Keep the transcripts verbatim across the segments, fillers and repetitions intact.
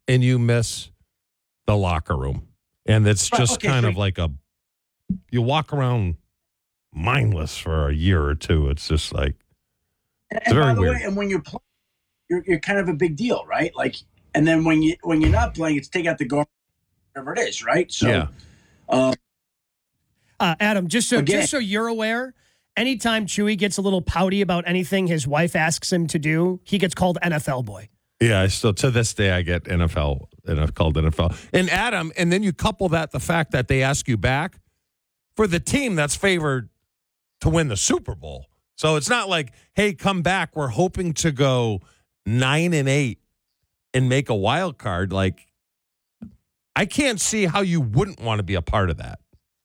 and you miss the locker room. And it's just okay, kind so of like a, you walk around mindless for a year or two. It's just like, and, it's and very by the weird. way, and when you're playing, you're, you're kind of a big deal, right? Like, and then when you when you're not playing, it's take out the guard, whatever it is, right? So, yeah. um, Uh, Adam, just so Again. just so you're aware, anytime Chewy gets a little pouty about anything his wife asks him to do, he gets called N F L boy. Yeah, I still, to this day, I get N F L, and I've called N F L. And Adam, and then you couple that, the fact that they ask you back for the team that's favored to win the Super Bowl. So it's not like, hey, come back. We're hoping to go nine and eight and make a wild card. Like, I can't see how you wouldn't want to be a part of that.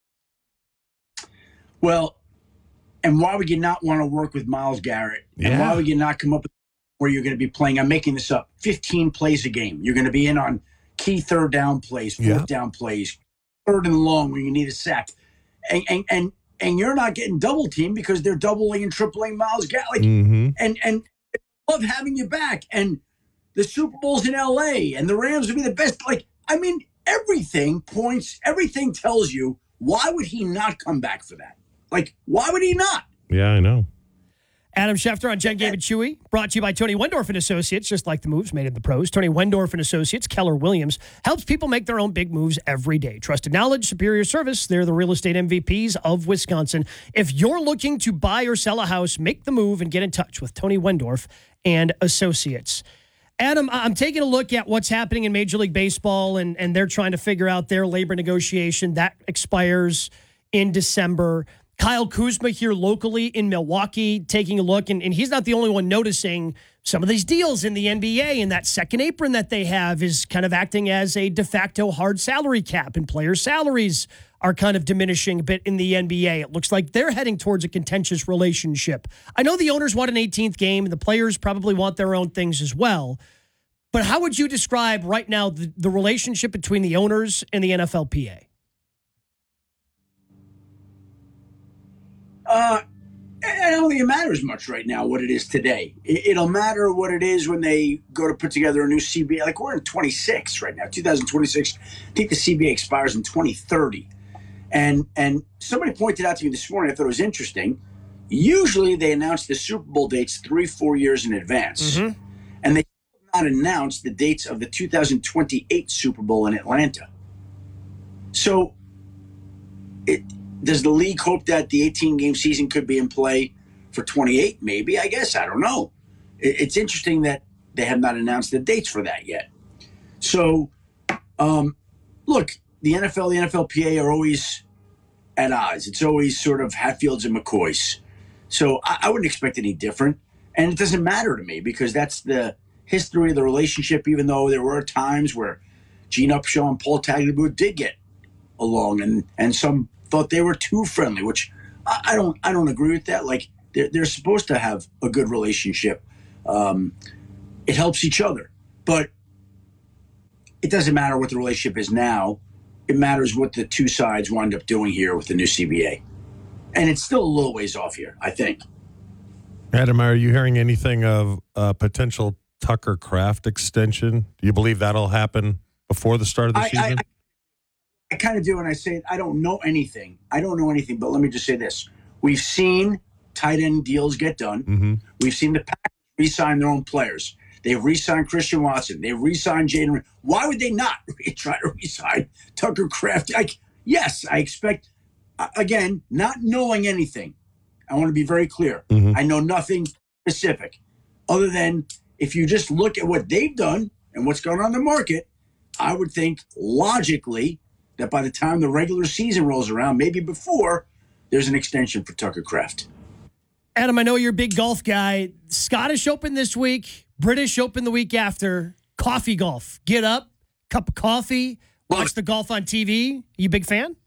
well, and why would you not want to work with Myles Garrett? And Yeah. why would you not come up with where you're going to be playing? I'm making this up. fifteen plays a game. You're going to be in on key third down plays, fourth Yeah. down plays, third and long when you need a sack, and and and and you're not getting double teamed because they're doubling and tripling Myles Garrett. Like, Mm-hmm. and and I love having you back. And the Super Bowl's in L A, and the Rams would be the best. Like, I mean, everything points, everything tells you, why would he not come back for that? Like, why would he not? Yeah, I know. Adam Schefter on Jen, Gabe, and Chewy, brought to you by Tony Wendorf and Associates, just like the moves made in the pros. Tony Wendorf and Associates, Keller Williams, helps people make their own big moves every day. Trusted knowledge, superior service. They're the real estate M V Ps of Wisconsin. If you're looking to buy or sell a house, make the move and get in touch with Tony Wendorf and Associates. Adam, I'm taking a look at what's happening in Major League Baseball, and, and they're trying to figure out their labor negotiation. That expires in December. Kyle Kuzma here locally in Milwaukee taking a look, and, and he's not the only one noticing some of these deals in the N B A, and that second apron that they have is kind of acting as a de facto hard salary cap, and player salaries are kind of diminishing a bit in the N B A. It looks like they're heading towards a contentious relationship. I know the owners want an eighteenth game, and the players probably want their own things as well, but how would you describe right now the, the relationship between the owners and the N F L P A? Uh, I don't think it matters much right now what it is today. It, it'll matter what it is when they go to put together a new C B A. Like, we're in twenty-six right now, two thousand twenty-six. I think the C B A expires in twenty thirty. And and somebody pointed out to me this morning, I thought it was interesting. Usually they announce the Super Bowl dates three, four years in advance. Mm-hmm. And they have not announced the dates of the two thousand twenty-eight Super Bowl in Atlanta. So it does the league hope that the eighteen-game season could be in play for twenty-eight? Maybe, I guess. I don't know. It's interesting that they have not announced the dates for that yet. So, um, look, the N F L, the N F L P A are always at odds. It's always sort of Hatfields and McCoys. So I, I wouldn't expect any different. And it doesn't matter to me because that's the history of the relationship, even though there were times where Gene Upshaw and Paul Tagliabue did get along, and, and some thought they were too friendly, which I, I don't I don't agree with that. Like, they're, they're supposed to have a good relationship. Um, it helps each other. But it doesn't matter what the relationship is now. It matters what the two sides wind up doing here with the new C B A. And it's still a little ways off here, I think. Adam, are you hearing anything of a potential Tucker Kraft extension? Do you believe that'll happen before the start of the I, season? I, I, I kind of do, and I say I don't know anything. I don't know anything, but let me just say this. We've seen tight end deals get done. Mm-hmm. We've seen the Packers re-sign their own players. They've re-signed Christian Watson. They've re-signed Jaden. Why would they not try to re-sign Tucker Kraft? Like, yes, I expect, again, not knowing anything. I want to be very clear. Mm-hmm. I know nothing specific other than if you just look at what they've done and what's going on in the market, I would think logically that by the time the regular season rolls around, maybe before, there's an extension for Tucker Kraft. Adam, I know you're a big golf guy. Scottish Open this week, British Open the week after. Coffee golf. Get up, cup of coffee, watch the golf on T V. You a big fan?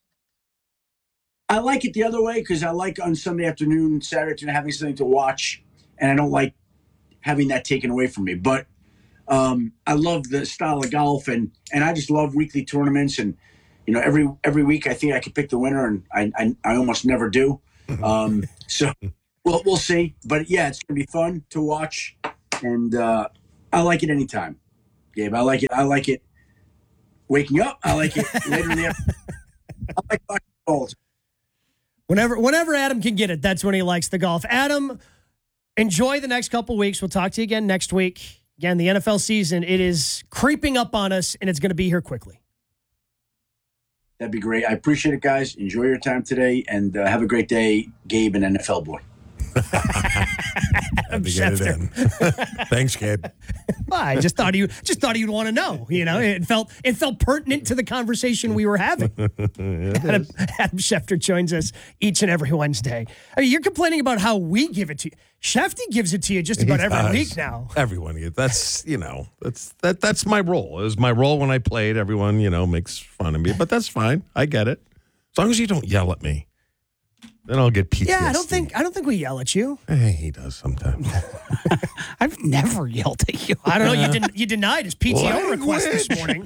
I like it the other way because I like on Sunday afternoon, Saturday afternoon, having something to watch, and I don't like having that taken away from me. But um, I love the style of golf, and and I just love weekly tournaments. And you know, every every week I think I could pick the winner, and I I, I almost never do. Um, so we'll we'll see. But yeah, it's gonna be fun to watch, and uh, I like it anytime. Gabe. I like it. I like it waking up. I like it later in the afternoon. I like watching balls. Whenever, whenever Adam can get it, that's when he likes the golf. Adam, enjoy the next couple weeks. We'll talk to you again next week. Again, the N F L season, it is creeping up on us, and it's going to be here quickly. That'd be great. I appreciate it, guys. Enjoy your time today, and uh, have a great day, Gabe, and N F L boy. Had to get it in. Thanks, Gabe. Well, I just thought you just thought you'd want to know. You know, it felt it felt pertinent to the conversation we were having. Adam, Adam Schefter joins us each and every Wednesday. I mean, you're complaining about how we give it to you. Shefty gives it to you just about He every does. week now. Everyone gets that's you know that's that that's my role. It was my role when I played. Everyone you know makes fun of me, but that's fine. I get it. As long as you don't yell at me, then I'll get P T S D. Yeah, I don't think I don't think we yell at you. Hey, he does sometimes. I've never yelled at you. I don't know. You didn't. You denied his P T O Language. request this morning.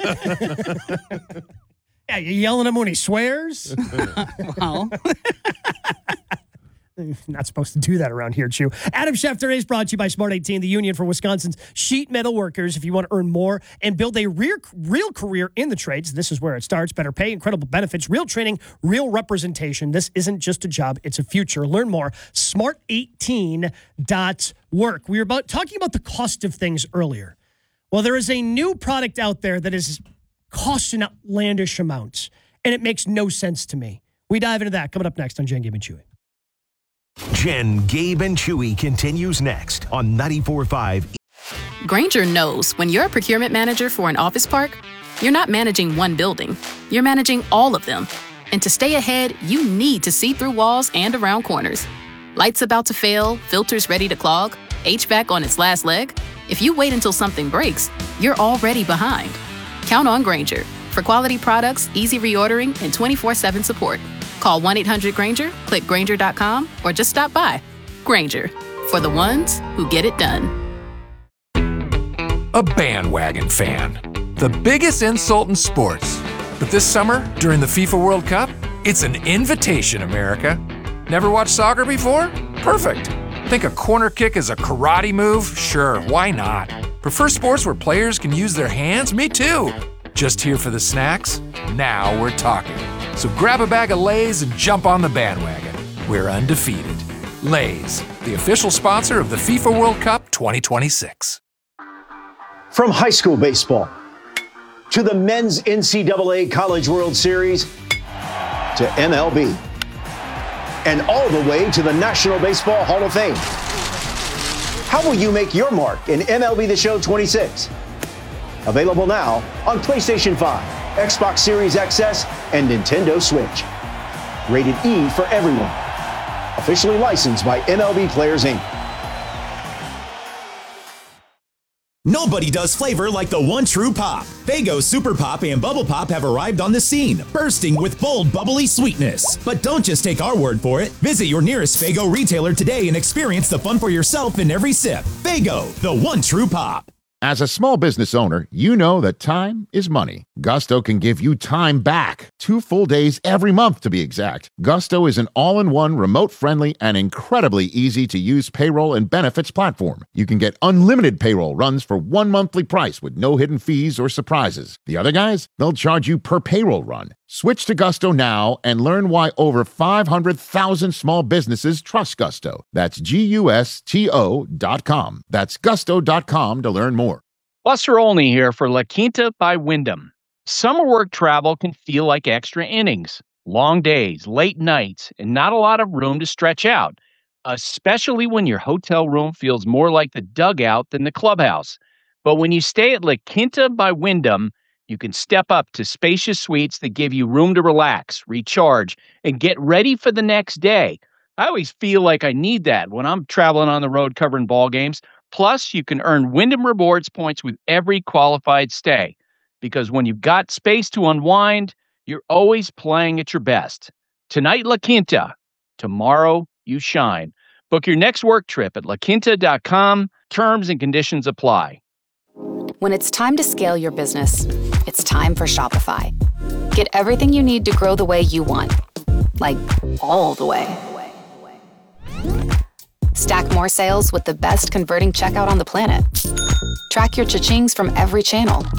Yeah, you yelling at him when he swears. Well, Not supposed to do that around here, Chew. Adam Schefter is brought to you by Smart eighteen, the union for Wisconsin's sheet metal workers. If you want to earn more and build a real, real career in the trades, this is where it starts. Better pay, incredible benefits, real training, real representation. This isn't just a job, it's a future. Learn more. smart eighteen dot work. We were about talking about the cost of things earlier. Well, there is a new product out there that is costing outlandish amounts, and it makes no sense to me. We dive into that coming up next on Jen, Gabe, and Chewy. Jen, Gabe, and Chewy continues next on ninety-four point five. Grainger knows when you're a procurement manager for an office park, you're not managing one building, you're managing all of them. And to stay ahead, you need to see through walls and around corners. Lights about to fail, filters ready to clog, H V A C on its last leg. If you wait until something breaks, you're already behind. Count on Grainger for quality products, easy reordering, and twenty-four seven support. Call one eight hundred Grainger, click Grainger dot com, or just stop by. Grainger, for the ones who get it done. A bandwagon fan. The biggest insult in sports. But this summer, during the FIFA World Cup, it's an invitation, America. Never watched soccer before? Perfect. Think a corner kick is a karate move? Sure, why not? Prefer sports where players can use their hands? Me too. Just here for the snacks? Now we're talking. So grab a bag of Lay's and jump on the bandwagon. We're undefeated. Lay's, the official sponsor of the FIFA World Cup twenty twenty-six. From high school baseball to the men's N C double A College World Series to M L B and all the way to the National Baseball Hall of Fame. How will you make your mark in M L B The Show twenty-six? Available now on PlayStation five, Xbox Series X S, and Nintendo Switch. Rated E for everyone. Officially licensed by M L B Players, Incorporated. Nobody does flavor like the one true pop. Faygo Super Pop and Bubble Pop have arrived on the scene, bursting with bold, bubbly sweetness. But don't just take our word for it. Visit your nearest Faygo retailer today and experience the fun for yourself in every sip. Faygo, the one true pop. As a small business owner, you know that time is money. Gusto can give you time back. Two full days every month, to be exact. Gusto is an all-in-one, remote-friendly, and incredibly easy-to-use payroll and benefits platform. You can get unlimited payroll runs for one monthly price with no hidden fees or surprises. The other guys, they'll charge you per payroll run. Switch to Gusto now and learn why over five hundred thousand small businesses trust Gusto. That's G U S T O dot com. That's gusto dot com to learn more. Buster Olney here for La Quinta by Wyndham. Summer work travel can feel like extra innings. Long days, late nights, and not a lot of room to stretch out, especially when your hotel room feels more like the dugout than the clubhouse. But when you stay at La Quinta by Wyndham, you can step up to spacious suites that give you room to relax, recharge, and get ready for the next day. I always feel like I need that when I'm traveling on the road covering ball games. Plus, you can earn Wyndham Rewards points with every qualified stay. Because when you've got space to unwind, you're always playing at your best. Tonight, La Quinta. Tomorrow, you shine. Book your next work trip at la quinta dot com. Terms and conditions apply. When it's time to scale your business, it's time for Shopify. Get everything you need to grow the way you want. Like, all the way. Stack more sales with the best converting checkout on the planet. Track your cha-chings from every channel,